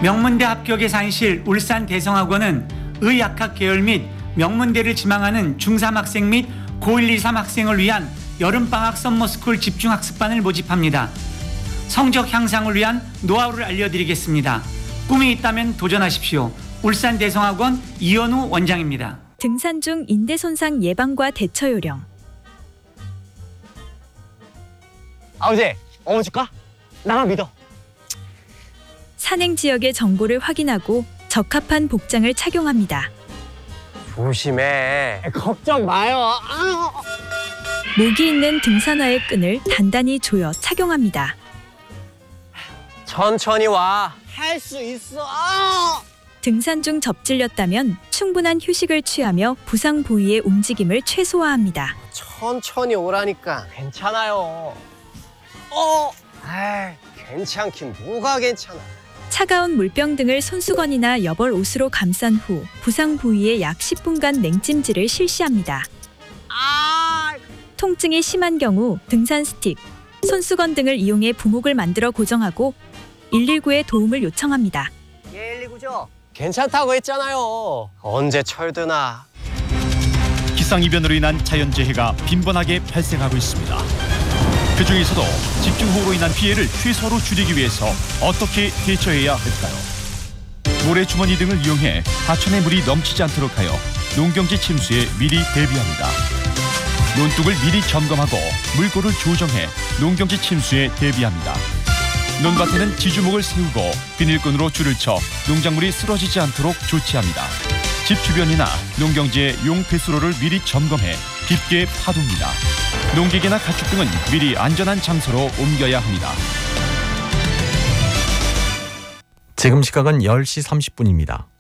명문대 합격의 산실 울산 대성학원은 의학학 계열 및 명문대를 지망하는 중3 학생 및 고1, 2, 3 학생을 위한 여름방학 썸머스쿨 집중학습반을 모집합니다. 성적 향상을 위한 노하우를 알려드리겠습니다. 꿈이 있다면 도전하십시오. 울산 대성학원 이현우 원장입니다. 등산 중 인대 손상 예방과 대처 요령. 아버지, 업어줄까? 나만 믿어. 산행 지역의 정보를 확인하고 적합한 복장을 착용합니다. 조심해. 걱정 마요. 목이 있는 등산화의 끈을 단단히 조여 착용합니다. 천천히 와. 할 수 있어. 등산 중 접질렸다면 충분한 휴식을 취하며 부상 부위의 움직임을 최소화합니다. 천천히 오라니까. 괜찮아요. 괜찮긴 뭐가 괜찮아. 차가운 물병 등을 손수건이나 여벌 옷으로 감싼 후 부상 부위에 약 10분간 냉찜질을 실시합니다. 통증이 심한 경우 등산 스틱, 손수건 등을 이용해 부목을 만들어 고정하고 119에 도움을 요청합니다. 119죠? 괜찮다고 했잖아요. 언제 철드나. 기상이변으로 인한 자연재해가 빈번하게 발생하고 있습니다. 그중에서도 집중호우로 인한 피해를 최소로 줄이기 위해서 어떻게 대처해야 할까요? 모래주머니 등을 이용해 하천에 물이 넘치지 않도록 하여 농경지 침수에 미리 대비합니다. 논둑을 미리 점검하고 물꼬를 조정해 농경지 침수에 대비합니다. 논밭에는 지주목을 세우고 비닐끈으로 줄을 쳐 농작물이 쓰러지지 않도록 조치합니다. 집 주변이나 농경지의 용 배수로를 미리 점검해 깊게 파둡니다. 농기계나 가축 등은 미리 안전한 장소로 옮겨야 합니다. 지금 시각은 10시 30분입니다.